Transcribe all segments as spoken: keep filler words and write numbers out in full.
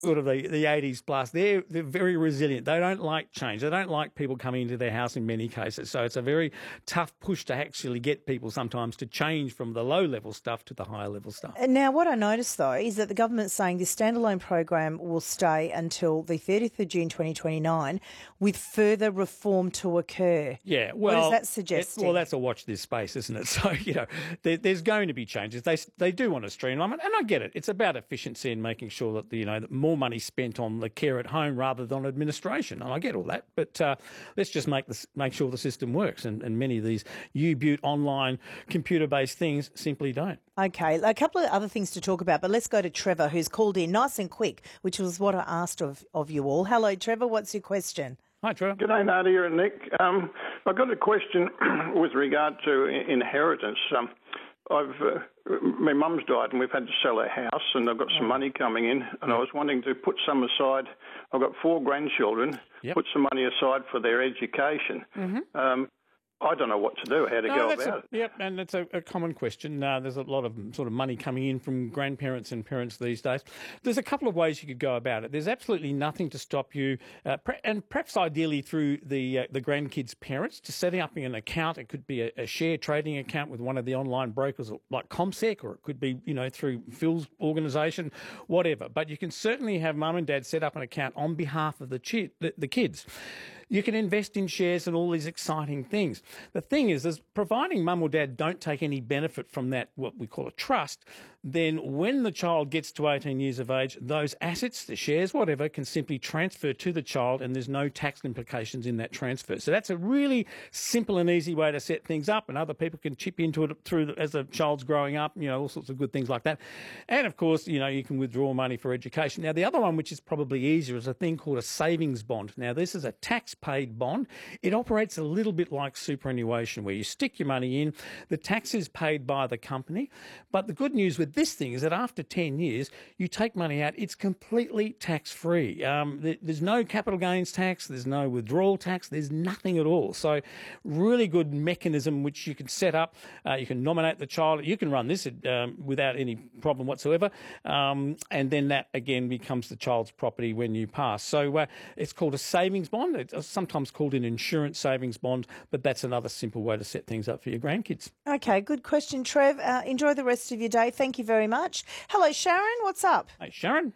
sort of the, the eighties plus, they're, they're very resilient. They don't like change. They don't like people coming into their house in many cases. So it's a very tough push to actually get people sometimes to change from the low-level stuff to the higher-level stuff. And now, what I noticed, though, is that the government's saying this standalone program will stay until the thirtieth of June twenty twenty-nine with further reform to occur. Yeah, well... What is that suggesting? It, well, that's a watch this space, isn't it? So, you know, there, there's going to be changes. They they do want to streamline it, and I get it. It's about efficiency and making sure that, you know, that more money spent on the care at home rather than administration. And I get all that, but uh, let's just make this, make sure the system works. And, and many of these U-Butte online computer-based things simply don't. Okay, a couple of other things to talk about, but let's go to Trevor, who's called in nice and quick, which was what I asked of, of you all. Hello, Trevor. What's your question? Hi, Trevor. G'day, Nadia and Nick. Um, I've got a question with regard to inheritance. Um, I've uh, my mum's died and we've had to sell our house, and I've got some money coming in, and I was wanting to put some aside. I've got four grandchildren. Yep. Put some money aside for their education. Mm-hmm. Um, I don't know what to do, how to no, go that's about a, it. Yep, and that's a, a common question. Uh, there's a lot of sort of money coming in from grandparents and parents these days. There's a couple of ways you could go about it. There's absolutely nothing to stop you, uh, pre- and perhaps ideally through the uh, the grandkids' parents, to setting up an account. It could be a, a share trading account with one of the online brokers like CommSec, or it could be, you know, through Phil's organisation, whatever. But you can certainly have mum and dad set up an account on behalf of the, chi- the, the kids. You can invest in shares and all these exciting things. The thing is, is providing mum or dad don't take any benefit from that, what we call a trust, then when the child gets to eighteen years of age, those assets, the shares, whatever, can simply transfer to the child, and there's no tax implications in that transfer. So that's a really simple and easy way to set things up, and other people can chip into it through the, as the child's growing up, you know, all sorts of good things like that. And of course, you know, you can withdraw money for education. Now, the other one, which is probably easier, is a thing called a savings bond. Now, this is a tax-paid bond. It operates a little bit like superannuation, where you stick your money in, the tax is paid by the company. But the good news with this thing is that after ten years, you take money out, it's completely tax-free. Um, there, there's no capital gains tax, there's no withdrawal tax, there's nothing at all. So really good mechanism which you can set up. Uh, you can nominate the child. You can run this um, without any problem whatsoever. Um, and then that, again, becomes the child's property when you pass. So uh, it's called a savings bond. It's sometimes called an insurance savings bond, but that's another simple way to set things up for your grandkids. Okay, good question, Trev. Uh, enjoy the rest of your day. Thank you very much. Hello, Sharon. What's up? Hey, Sharon.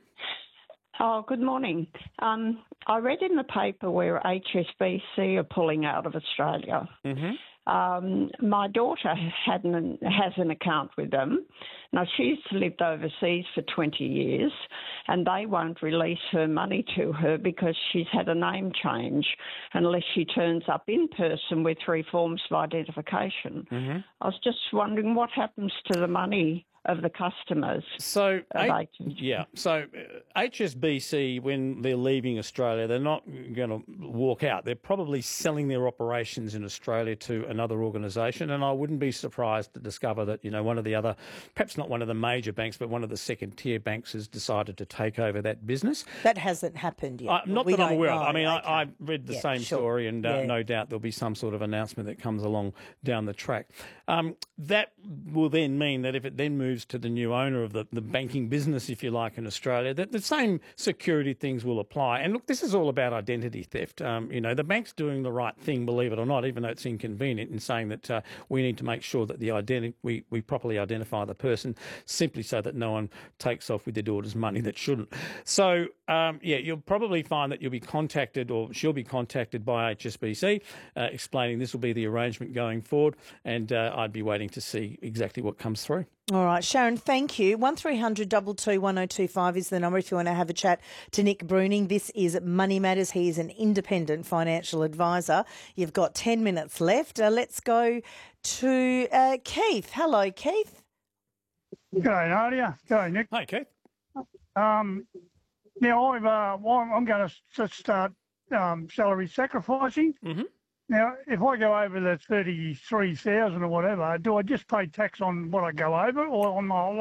Oh, good morning. Um, I read in the paper where H S B C are pulling out of Australia. Mm-hmm. Um, my daughter had an, has an account with them. Now, she's lived overseas for twenty years, and they won't release her money to her because she's had a name change unless she turns up in person with three forms of identification. Mm-hmm. I was just wondering what happens to the money of the customers. So, I, yeah, so uh, H S B C, when they're leaving Australia, they're not going to walk out. They're probably selling their operations in Australia to another organisation, and I wouldn't be surprised to discover that, you know, one of the other, perhaps not one of the major banks, but one of the second-tier banks has decided to take over that business. That hasn't happened yet. Uh, not we that I'm aware know. of. I mean, Okay. I, I read the yeah, same sure. story, and uh, yeah. no doubt there'll be some sort of announcement that comes along down the track. Um, that will then mean that if it then moves to the new owner of the, the banking business, if you like, in Australia, that the same security things will apply. And look, this is all about identity theft. Um, you know, the bank's doing the right thing, believe it or not, even though it's inconvenient, in saying that uh, we need to make sure that the identi- we, we properly identify the person, simply so that no one takes off with their daughter's money that shouldn't. So, um, yeah, you'll probably find that you'll be contacted, or she'll be contacted by H S B C, uh, explaining this will be the arrangement going forward, and uh, I'd be waiting to see exactly what comes through. All right, Sharon, thank you. one three hundred two two one oh two five is the number if you want to have a chat to Nick Bruning. This is Money Matters. He is an independent financial advisor. You've got ten minutes left. Uh, let's go to uh, Keith. Hello, Keith. G'day, Nadia. G'day, Nick. Hi, Keith. Um, now, I've, uh, well, I'm going to start um, salary sacrificing. Mm-hmm. Now, if I go over the thirty-three thousand or whatever, do I just pay tax on what I go over, or on my whole lot?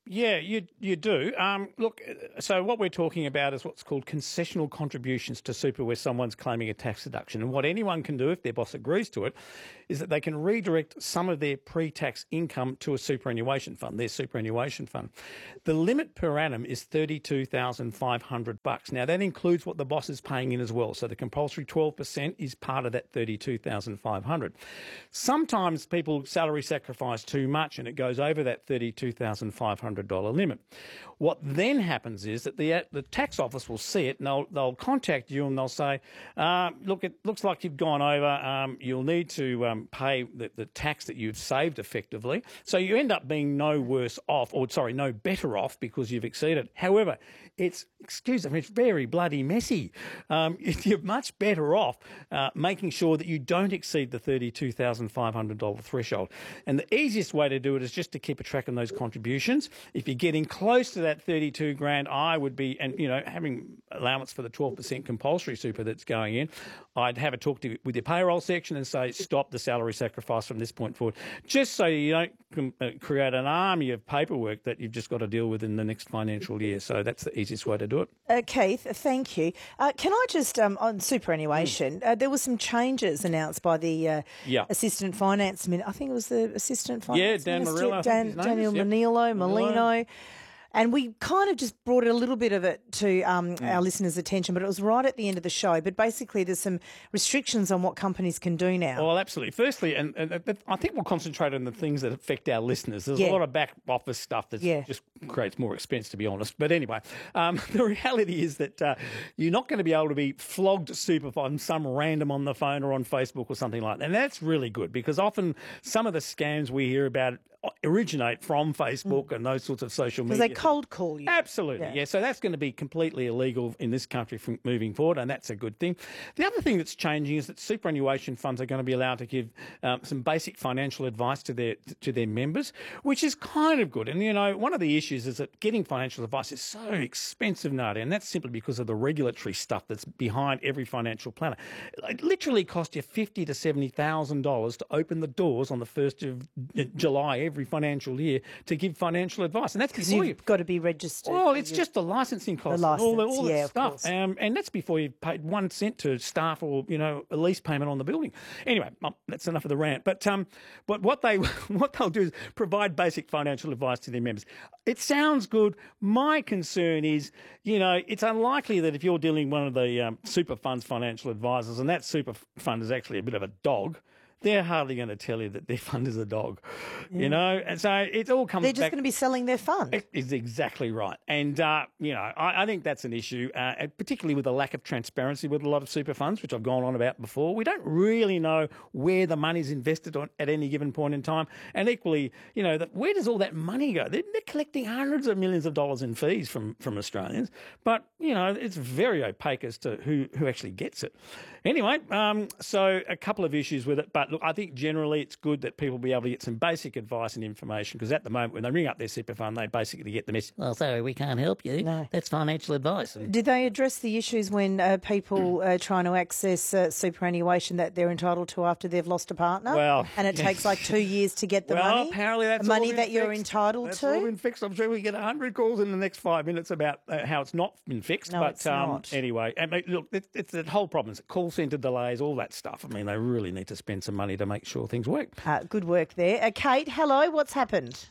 Yeah, you you do. Um, look, so what we're talking about is what's called concessional contributions to super, where someone's claiming a tax deduction. And what anyone can do, if their boss agrees to it, is that they can redirect some of their pre-tax income to a superannuation fund, their superannuation fund. The limit per annum is thirty-two thousand five hundred bucks. Now, that includes what the boss is paying in as well. So the compulsory twelve percent is part of that thirty-two thousand five hundred. Sometimes people salary sacrifice too much and it goes over that thirty-two thousand five hundred dollars limit. What then happens is that the the tax office will see it and they'll, they'll contact you and they'll say, uh, look, it looks like you've gone over. Um, you'll need to um, pay the, the tax that you've saved effectively. So you end up being no worse off, or sorry, no better off because you've exceeded. However, it's, excuse me, it's very bloody messy. Um, you're much better off uh, making sure that you don't exceed the thirty-two thousand five hundred dollars threshold. And the easiest way to do it is just to keep a track on those contributions. If you're getting close to that thirty-two grand, I would be, and you know, having allowance for the twelve percent compulsory super that's going in, I'd have a talk to, with your payroll section and say, stop the salary sacrifice from this point forward, just so you don't uh, create an army of paperwork that you've just got to deal with in the next financial year. So that's the easiest way to do it. Uh, Keith, thank you. Uh, can I just, um, on superannuation, mm. uh, there were some changes announced by the uh, yeah. Assistant Finance Minister. I think it was the Assistant Finance yeah, Dan Minister. Morillo, Dan, Daniel yep. Manilo, Manilo. Molino. And we kind of just brought a little bit of it to um, mm. our listeners' attention, but it was right at the end of the show. But basically, there's some restrictions on what companies can do now. Well, absolutely. Firstly, and, and, and I think we'll concentrate on the things that affect our listeners. There's yeah. a lot of back office stuff that yeah. just creates more expense, to be honest. But anyway, um, the reality is that uh, you're not going to be able to be flogged super on some random on the phone or on Facebook or something like that. And that's really good, because often some of the scams we hear about originate from Facebook mm. and those sorts of social media. Because they cold call you. Absolutely, yeah. yeah. So that's going to be completely illegal in this country from moving forward, and that's a good thing. The other thing that's changing is that superannuation funds are going to be allowed to give um, some basic financial advice to their to their members, which is kind of good. And, you know, one of the issues is that getting financial advice is so expensive, Nadia, and that's simply because of the regulatory stuff that's behind every financial planner. It literally costs you fifty to seventy thousand dollars to open the doors on the first of July every financial year to give financial advice, and that's before you've you got to be registered. Well, it's just the licensing costs, the license, all the all yeah, that stuff, um, and that's before you've paid one cent to staff or you know a lease payment on the building. Anyway, um, that's enough of the rant. But um, but what they what they'll do is provide basic financial advice to their members. It sounds good. My concern is, you know, it's unlikely that if you're dealing with one of the um, super funds financial advisors, and that super fund is actually a bit of a dog, they're hardly going to tell you that their fund is a dog, yeah. you know. And so it all comes. They're just back, going to be selling their fund. It is exactly right, and uh, you know, I, I think that's an issue, uh, particularly with the lack of transparency with a lot of super funds, which I've gone on about before. We don't really know where the money's invested on at any given point in time, and equally, you know, that where does all that money go? They're, they're collecting hundreds of millions of dollars in fees from from Australians, but you know, it's very opaque as to who who actually gets it. Anyway, um, so a couple of issues with it, but look, I think generally it's good that people be able to get some basic advice and information, because at the moment when they ring up their super fund, they basically get the message, well, sorry, we can't help you. No. That's financial advice. And did they address the issues when uh, people are trying to access uh, superannuation that they're entitled to after they've lost a partner? Well, and it yeah. takes like two years to get the well, money? apparently that's the money all been that you're fixed. entitled that's to? That's all been fixed. I'm sure we get one hundred calls in the next five minutes about uh, how it's not been fixed. No, but it's um, not. Anyway, I mean, look, it, it's the whole problem. It's call centre delays, all that stuff. I mean, they really need to spend some money to make sure things work. Uh, good work there. Uh, Kate, hello. What's happened?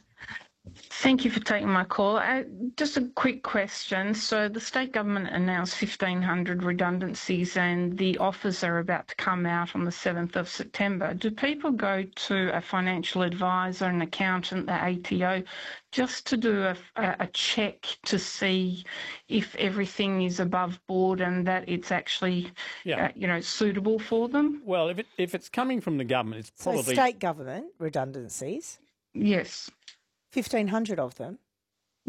Thank you for taking my call. Uh, just a quick question. So the state government announced fifteen hundred redundancies and the offers are about to come out on the seventh of September. Do people go to a financial advisor, an accountant, the A T O, just to do a, a check to see if everything is above board and that it's actually, yeah. uh, you know, suitable for them? Well, if it if it's coming from the government, it's probably... So state government redundancies? Yes. fifteen hundred of them?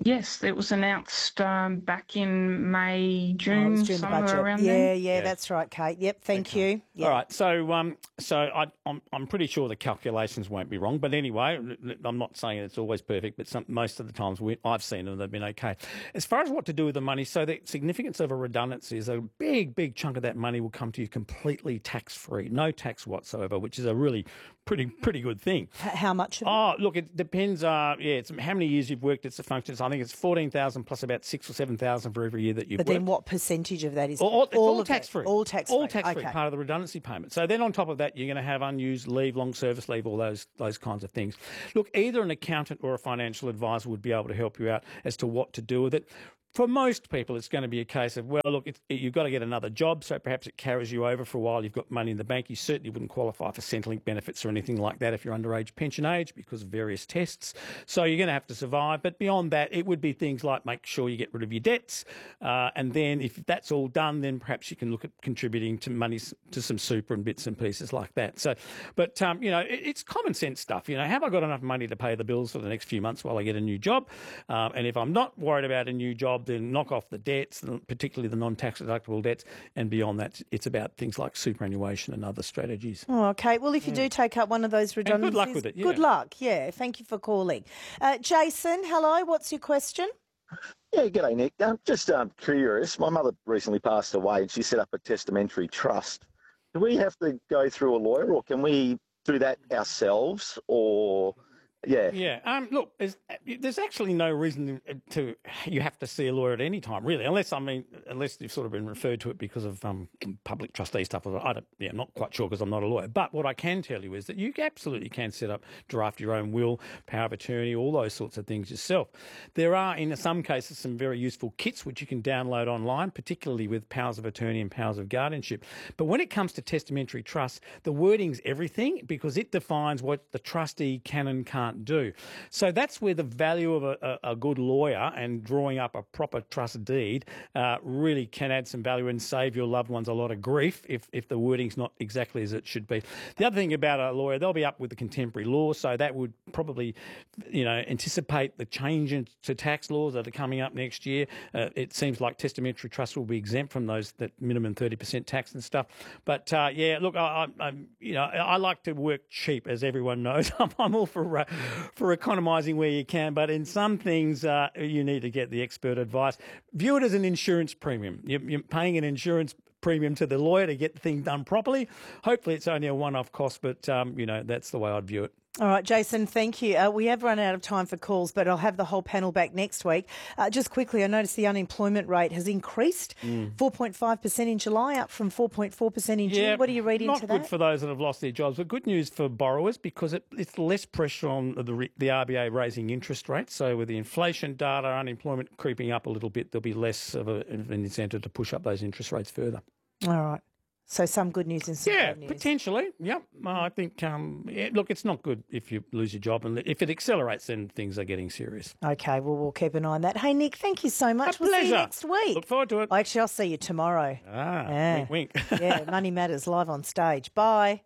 Yes, it was announced um, back in May, Oh, it June, was during the somewhere budget. around Yeah, then. yeah, that's right, Kate. Yep, thank you. Yeah. All right, so um, so I, I'm I'm pretty sure the calculations won't be wrong, but anyway, I'm not saying it's always perfect, but some, most of the times we, I've seen them, they've been okay. As far as what to do with the money, so the significance of a redundancy is a big, big chunk of that money will come to you completely tax-free, no tax whatsoever, which is a really pretty pretty good thing. H- how much of it? Oh, look, it depends. Uh, yeah, it's how many years you've worked. It's a function. So I think it's fourteen thousand plus about six or seven thousand for every year that you've But worked. then what percentage of that is All, all, it's all of tax free. It? All tax free. All tax free. Okay. Part of the redundancy payment. So then on top of that, you're going to have unused leave, long service leave, all those those kinds of things. Look, either an accountant or a financial advisor would be able to help you out as to what to do with it. For most people, it's going to be a case of, well, look, it's, you've got to get another job, so perhaps it carries you over for a while. You've got money in the bank. You certainly wouldn't qualify for Centrelink benefits or anything like that if you're underage pension age because of various tests. So you're going to have to survive. But beyond that, it would be things like make sure you get rid of your debts. Uh, and then if that's all done, then perhaps you can look at contributing to money to some super and bits and pieces like that. So, but, um, you know, it, it's common sense stuff. You know, have I got enough money to pay the bills for the next few months while I get a new job? Um, and if I'm not worried about a new job, then knock off the debts, particularly the non-tax deductible debts, and beyond that, it's about things like superannuation and other strategies. Oh, okay. Well, if you do take up one of those redundancies, good luck with it, yeah. Good luck, yeah. Thank you for calling. Uh, Jason, hello. What's your question? Yeah, g'day, Nick. I'm just um, curious. My mother recently passed away and she set up a testamentary trust. Do we have to go through a lawyer or can we do that ourselves or... Yeah. Yeah. Um, look, there's, there's actually no reason to, to you have to see a lawyer at any time, really, unless I mean, unless you've sort of been referred to it because of um, public trustee stuff. I don't, yeah, I'm not quite sure because I'm not a lawyer. But what I can tell you is that you absolutely can set up, draft your own will, power of attorney, all those sorts of things yourself. There are, in some cases, some very useful kits which you can download online, particularly with powers of attorney and powers of guardianship. But when it comes to testamentary trust, the wording's everything because it defines what the trustee can and can't do. So that's where the value of a, a, a good lawyer and drawing up a proper trust deed uh, really can add some value and save your loved ones a lot of grief if, if the wording's not exactly as it should be. The other thing about a lawyer, they'll be up with the contemporary law, so that would probably, you know, anticipate the change in, to tax laws that are coming up next year. Uh, it seems like testamentary trust will be exempt from those that minimum thirty percent tax and stuff. But uh, yeah, look, I, I, I'm, you know, I like to work cheap, as everyone knows. I'm, I'm all for uh, for economising where you can, but in some things uh, you need to get the expert advice. View it as an insurance premium. You're, you're paying an insurance premium to the lawyer to get the thing done properly. Hopefully it's only a one-off cost, but, um, you know, that's the way I'd view it. All right, Jason, thank you. Uh, we have run out of time for calls, but I'll have the whole panel back next week. Uh, just quickly, I noticed the unemployment rate has increased, mm. four point five percent in July, up from four point four percent in June. Yeah, what do you read into that? Not good for those that have lost their jobs, but good news for borrowers because it, it's less pressure on the, the R B A raising interest rates. So with the inflation data, unemployment creeping up a little bit, there'll be less of, a, of an incentive to push up those interest rates further. All right. So some good news and some yeah, bad news. Potentially. Yep. I think, um, yeah, look, it's not good if you lose your job. And if it accelerates, then things are getting serious. Okay, well, we'll keep an eye on that. Hey, Nick, thank you so much. A we'll pleasure. see you next week. Look forward to it. Actually, I'll see you tomorrow. Ah, yeah. wink, wink. Yeah, Money Matters live on stage. Bye.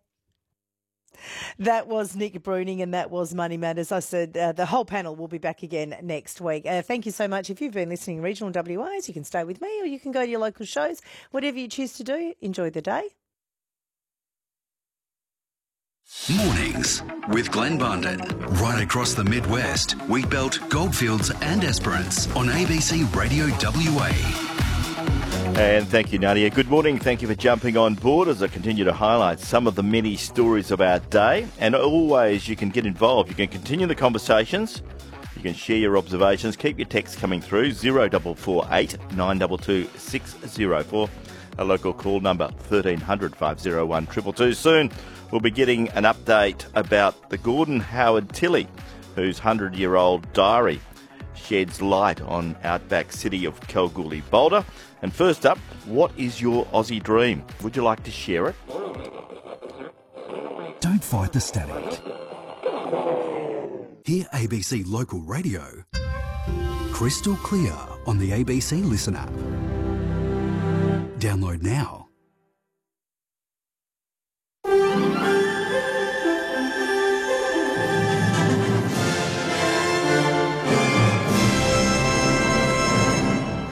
That was Nick Bruning and that was Money Matters. I said uh, the whole panel will be back again next week. Uh, thank you so much. If you've been listening regional W As, you can stay with me or you can go to your local shows. Whatever you choose to do, enjoy the day. Mornings with Glenn Bundon. Right across the Midwest, Wheatbelt, Goldfields and Esperance on A B C Radio W A. And thank you, Nadia. Good morning. Thank you for jumping on board as I continue to highlight some of the many stories of our day. And always you can get involved. You can continue the conversations. You can share your observations. Keep your texts coming through. zero four four eight nine two two six zero four. A local call number thirteen hundred five oh one two two two. Soon we'll be getting an update about the Gordon Howard Tilley, whose hundred-year-old diary sheds light on outback city of Kalgoorlie, Boulder. And first up, what is your Aussie dream? Would you like to share it? Don't fight the static. Hear A B C Local Radio crystal clear on the A B C Listen app. Download now.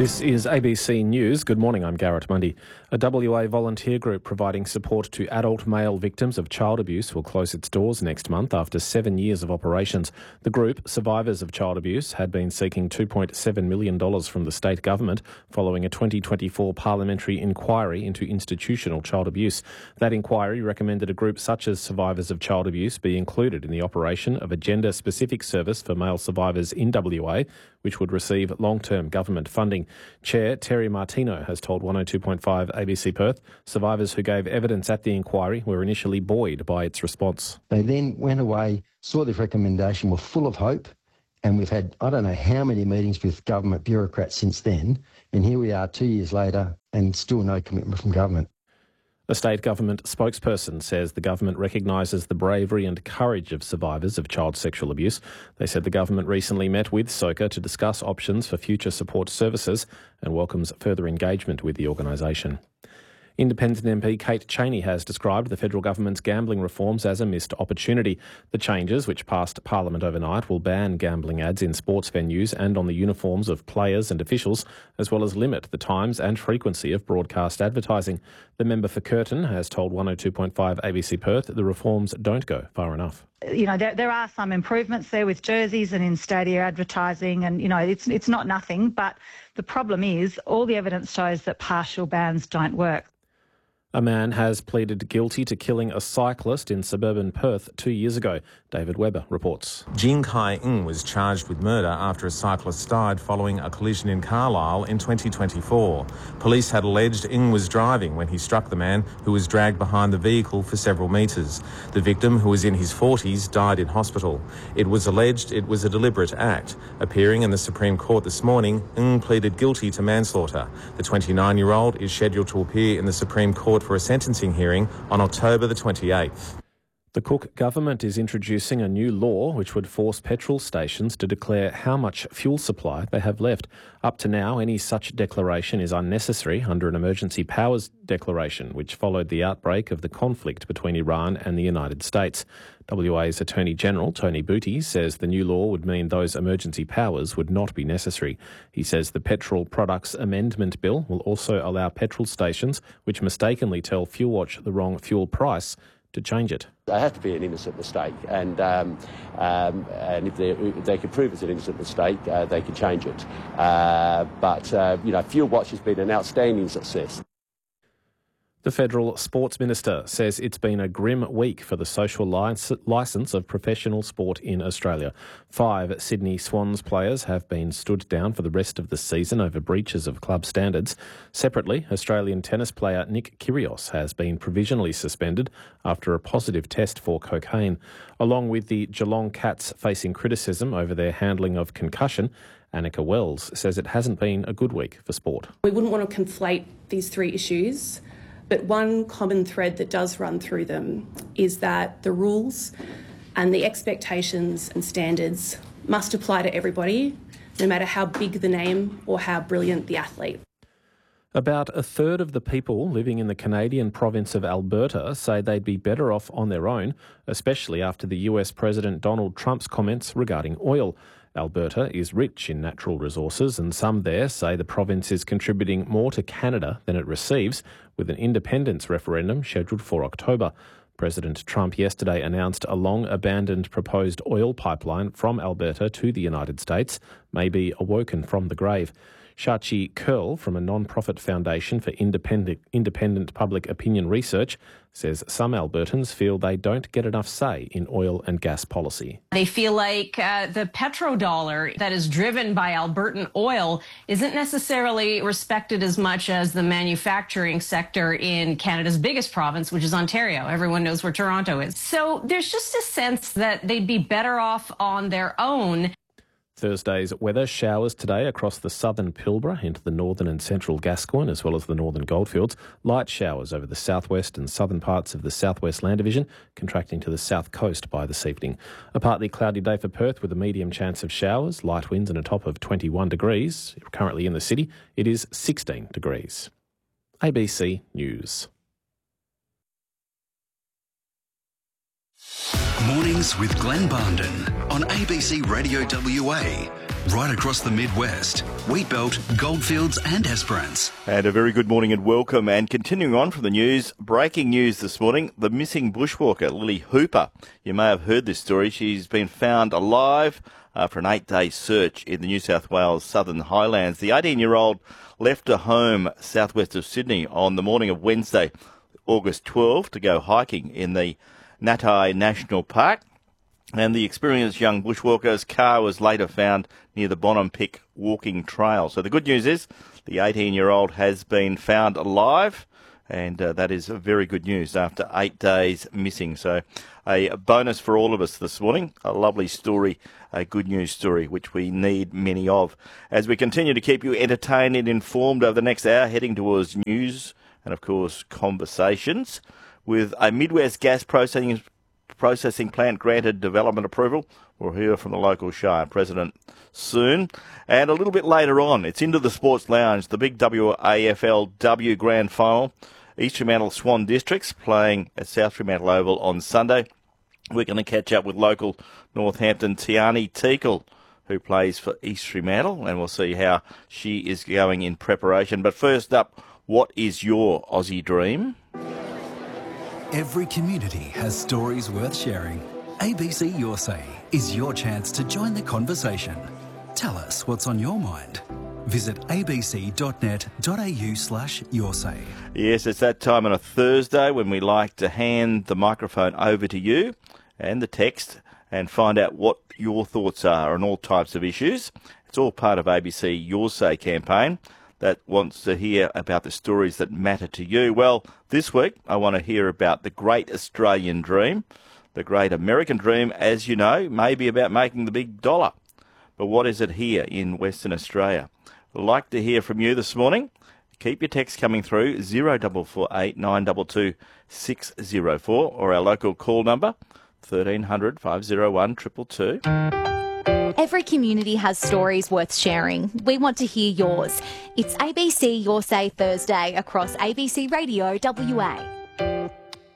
This is A B C News. Good morning, I'm Garrett Mundy. A W A volunteer group providing support to adult male victims of child abuse will close its doors next month after seven years of operations. The group, Survivors of Child Abuse, had been seeking two point seven million dollars from the state government following a twenty twenty-four parliamentary inquiry into institutional child abuse. That inquiry recommended a group such as Survivors of Child Abuse be included in the operation of a gender-specific service for male survivors in W A, which would receive long-term government funding. Chair Terry Martino has told one oh two point five A B C Perth survivors who gave evidence at the inquiry were initially buoyed by its response. They then went away, saw this recommendation, were full of hope, and we've had I don't know how many meetings with government bureaucrats since then, and here we are two years later and still no commitment from government. A state government spokesperson says the government recognises the bravery and courage of survivors of child sexual abuse. They said the government recently met with SOCA to discuss options for future support services and welcomes further engagement with the organisation. Independent M P Kate Chaney has described the federal government's gambling reforms as a missed opportunity. The changes, which passed Parliament overnight, will ban gambling ads in sports venues and on the uniforms of players and officials, as well as limit the times and frequency of broadcast advertising. The member for Curtin has told one oh two point five A B C Perth that the reforms don't go far enough. You know, there, there are some improvements there with jerseys and in stadia advertising, and, you know, it's it's not nothing, but the problem is all the evidence shows that partial bans don't work. A man has pleaded guilty to killing a cyclist in suburban Perth two years ago. David Webber reports. Jing Kai Ng was charged with murder after a cyclist died following a collision in Carlisle in twenty twenty-four. Police had alleged Ng was driving when he struck the man, who was dragged behind the vehicle for several metres. The victim, who was in his forties, died in hospital. It was alleged it was a deliberate act. Appearing in the Supreme Court this morning, Ng pleaded guilty to manslaughter. The twenty-nine-year-old is scheduled to appear in the Supreme Court for a sentencing hearing on October the twenty-eighth. The Cook government is introducing a new law which would force petrol stations to declare how much fuel supply they have left. Up to now, any such declaration is unnecessary under an emergency powers declaration, which followed the outbreak of the conflict between Iran and the United States. W A's Attorney General, Tony Booty, says the new law would mean those emergency powers would not be necessary. He says the Petrol Products Amendment Bill will also allow petrol stations which mistakenly tell Fuel Watch the wrong fuel price to change it. They have to be an innocent mistake, and um, um, and if, if they can prove it's an innocent mistake, uh, they can change it. Uh, but, uh, you know, Fuel Watch has been an outstanding success. The Federal Sports Minister says it's been a grim week for the social licence of professional sport in Australia. Five Sydney Swans players have been stood down for the rest of the season over breaches of club standards. Separately, Australian tennis player Nick Kyrgios has been provisionally suspended after a positive test for cocaine. Along with the Geelong Cats facing criticism over their handling of concussion, Annika Wells says it hasn't been a good week for sport. We wouldn't want to conflate these three issues. But one common thread that does run through them is that the rules and the expectations and standards must apply to everybody, no matter how big the name or how brilliant the athlete. About a third of the people living in the Canadian province of Alberta say they'd be better off on their own, especially after the U S President Donald Trump's comments regarding oil. Alberta is rich in natural resources, and some there say the province is contributing more to Canada than it receives, with an independence referendum scheduled for October. President Trump yesterday announced a long-abandoned proposed oil pipeline from Alberta to the United States may be awoken from the grave. Shachi Curl from a non-profit foundation for independent, independent public opinion research says some Albertans feel they don't get enough say in oil and gas policy. They feel like uh, the petrodollar that is driven by Albertan oil isn't necessarily respected as much as the manufacturing sector in Canada's biggest province, which is Ontario. Everyone knows where Toronto is. So there's just a sense that they'd be better off on their own. Thursday's weather: showers today across the southern Pilbara into the northern and central Gascoyne, as well as the northern Goldfields. Light showers over the southwest and southern parts of the southwest Land Division, contracting to the south coast by this evening. A partly cloudy day for Perth with a medium chance of showers, light winds and a top of twenty-one degrees. Currently in the city, it is sixteen degrees. A B C News. Mornings with Glenn Barnden on A B C Radio W A. Right across the Midwest, Wheatbelt, Goldfields and Esperance. And a very good morning and welcome. And continuing on from the news, breaking news this morning, the missing bushwalker, Lily Hooper. You may have heard this story. She's been found alive after an eight-day search in the New South Wales Southern Highlands. The eighteen-year-old left her home southwest of Sydney on the morning of Wednesday, August twelfth, to go hiking in the Natai National Park. And the experienced young bushwalker's car was later found near the Bonham Pick walking trail. So the good news is the eighteen-year-old has been found alive, and uh, that is very good news after eight days missing. So a bonus for all of us this morning, a lovely story, a good news story, which we need many of. As we continue to keep you entertained and informed over the next hour, heading towards news and, of course, conversations, with a Midwest gas processing processing plant granted development approval. We'll hear from the local Shire President soon. And a little bit later on, it's into the Sports Lounge, the big W A F L W Grand Final. East Fremantle Swan Districts playing at South Fremantle Oval on Sunday. We're going to catch up with local Northampton Tiani Teakle, who plays for East Fremantle, and we'll see how she is going in preparation. But first up, what is your Aussie dream? Every community has stories worth sharing. A B C Your Say is your chance to join the conversation. Tell us what's on your mind. Visit abc.net.au slash your say. Yes, it's that time on a Thursday when we like to hand the microphone over to you and the text and find out what your thoughts are on all types of issues. It's all part of A B C Your Say campaign that wants to hear about the stories that matter to you. Well, this week I want to hear about the great Australian dream. The great American dream, as you know, may be about making the big dollar. But what is it here in Western Australia? I'd like to hear from you this morning. Keep your text coming through, zero four four eight nine two two six zero four, or our local call number, thirteen hundred five oh one two two two. Every community has stories worth sharing. We want to hear yours. It's A B C Your Say Thursday across A B C Radio W A.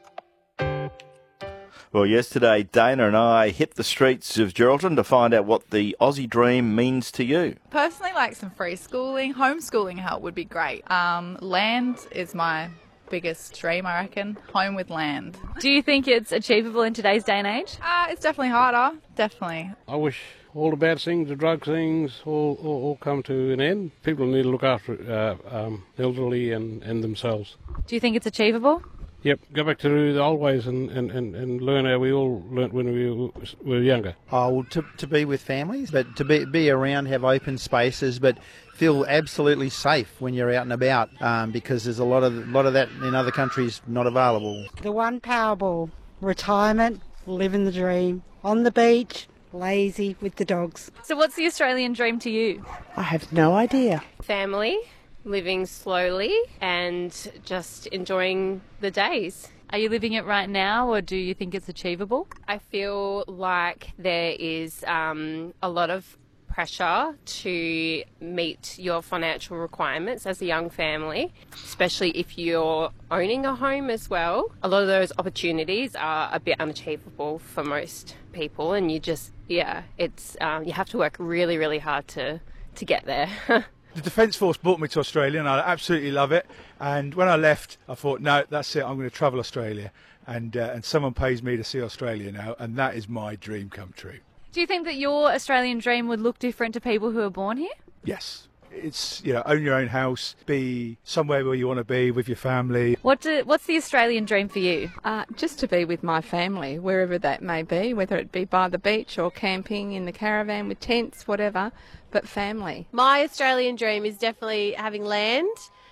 Well, yesterday, Dana and I hit the streets of Geraldton to find out what the Aussie dream means to you. Personally, like some free schooling, homeschooling help would be great. Um, land is my biggest dream, I reckon. Home with land. Do you think it's achievable in today's day and age? Uh, it's definitely harder, definitely. I wish all the bad things, the drug things, all, all, all come to an end. People need to look after uh, um, elderly and, and themselves. Do you think it's achievable? Yep, go back to the old ways and, and, and, and learn how we all learnt when we were younger. Oh, well, to, to be with families, but to be, be around, have open spaces, but feel absolutely safe when you're out and about, um, because there's a lot of, lot of that in other countries not available. The one Powerball, retirement, living the dream, on the beach, lazy with the dogs. So what's the Australian dream to you? I have no idea. Family, living slowly and just enjoying the days. Are you living it right now, or do you think it's achievable? I feel like there is um, a lot of pressure to meet your financial requirements as a young family, especially if you're owning a home as well. A lot of those opportunities are a bit unachievable for most people, and you just, yeah, it's um, you have to work really, really hard to, to get there. The Defence Force brought me to Australia and I absolutely love it. And when I left, I thought, no, that's it, I'm going to travel Australia. And uh, and someone pays me to see Australia now, and that is my dream come true. Do you think that your Australian dream would look different to people who are born here? Yes. It's, you know, own your own house, be somewhere where you want to be with your family. What do, what's the Australian dream for you? Uh, just to be with my family, wherever that may be, whether it be by the beach or camping in the caravan with tents, whatever, but family. My Australian dream is definitely having land,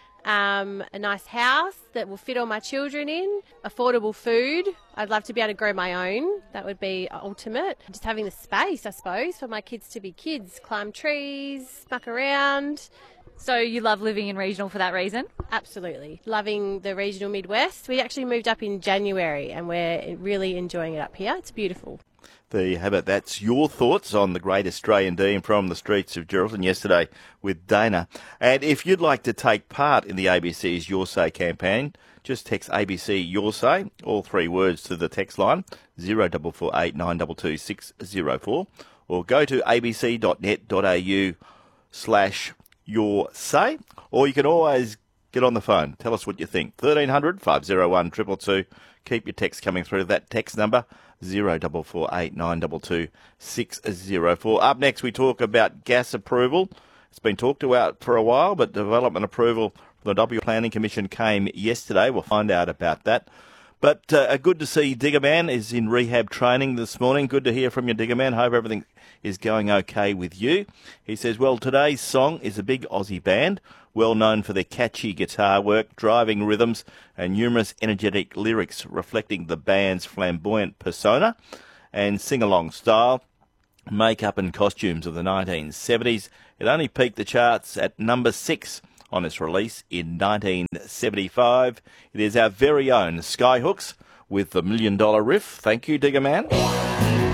um, a nice house that will fit all my children in, affordable food. I'd love to be able to grow my own. That would be ultimate. Just having the space, I suppose, for my kids to be kids, climb trees, muck around. So you love living in regional for that reason? Absolutely. Loving the regional Midwest. We actually moved up in January and we're really enjoying it up here. It's beautiful. There you have it. That's your thoughts on the great Australian team from the streets of Geraldton yesterday with Dana. And if you'd like to take part in the A B C's Your Say campaign, just text A B C Your Say, all three words, to the text line zero four four eight nine two two six zero four, or go to abc.net.au slash your say, or you can always get on the phone. Tell us what you think. thirteen hundred, five oh one, two two two. Keep your text coming through to that text number, zero four four eight nine two two six zero four. Up next, we talk about gas approval. It's been talked about for a while, but development approval from the W Planning Commission came yesterday. We'll find out about that. But uh, good to see Digger Man is in rehab training this morning. Good to hear from you, Digger Man. Hope everything is going okay with you. He says, well, today's song is a big Aussie band, well known for their catchy guitar work, driving rhythms, and numerous energetic lyrics reflecting the band's flamboyant persona and sing-along style, makeup and costumes of the nineteen seventies. It only peaked the charts at number six on its release in nineteen seventy-five. It is our very own Skyhooks with the Million Dollar Riff. Thank you, Digger Man.